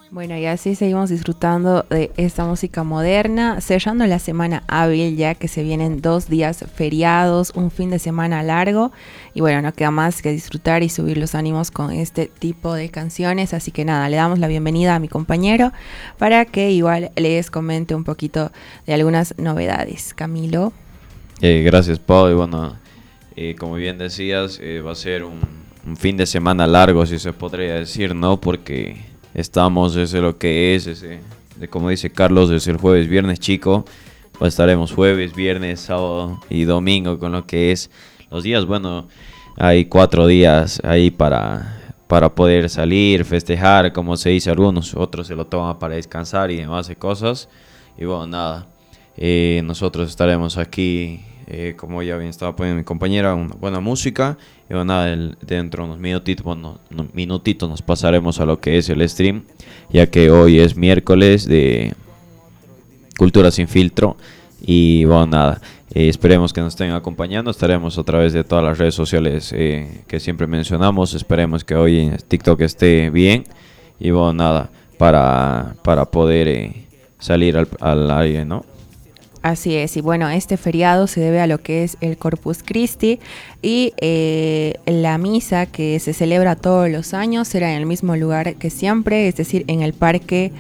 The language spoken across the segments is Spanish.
Bueno, y así seguimos disfrutando de esta música moderna, cerrando la semana hábil ya que se vienen 2 días feriados, un fin de semana largo y bueno, no queda más que disfrutar y subir los ánimos con este tipo de canciones, así que nada, le damos la bienvenida a mi compañero para que igual les comente un poquito de algunas novedades. Camilo. Gracias, Pau. Y bueno, como bien decías, va a ser un fin de semana largo, si se podría decir, ¿no? Porque estamos desde lo que es, como dice Carlos, desde el jueves, viernes chico. Pues estaremos jueves, viernes, sábado y domingo con lo que es los días. Bueno, hay 4 días ahí para poder salir, festejar, como se dice algunos, otros se lo toman para descansar y demás de cosas. Y bueno, nada, nosotros estaremos aquí, como ya bien estaba poniendo mi compañera, una buena música. Y bueno, nada, dentro de unos minutitos, minutitos nos pasaremos a lo que es el stream, ya que hoy es miércoles de Cultura Sin Filtro. Y bueno, nada, esperemos que nos estén acompañando. Estaremos a través de todas las redes sociales que siempre mencionamos. Esperemos que hoy en TikTok esté bien. Y bueno, nada, para poder salir al aire, ¿no? Así es, y bueno, este feriado se debe a lo que es el Corpus Christi y la misa que se celebra todos los años será en el mismo lugar que siempre, es decir, en el parque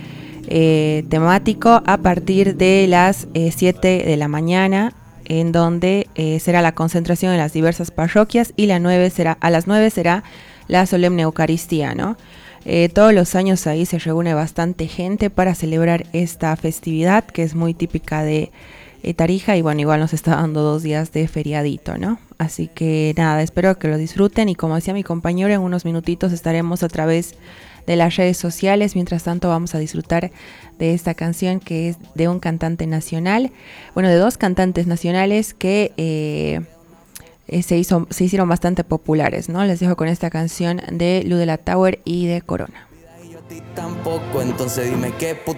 temático a partir de las 7 de la mañana, en donde será la concentración en las diversas parroquias y a las 9 será la solemne Eucaristía, ¿no? Todos los años ahí se reúne bastante gente para celebrar esta festividad que es muy típica de Tarija y bueno, igual nos está dando 2 días de feriadito, ¿no? Así que nada, espero que lo disfruten y como decía mi compañero, en unos minutitos estaremos a través de las redes sociales. Mientras tanto vamos a disfrutar de esta canción que es de un cantante nacional, bueno, de dos cantantes nacionales que se hicieron bastante populares, ¿no? Les dejo con esta canción de Lu de la Tower y de Corona. Tampoco, entonces dime qué puta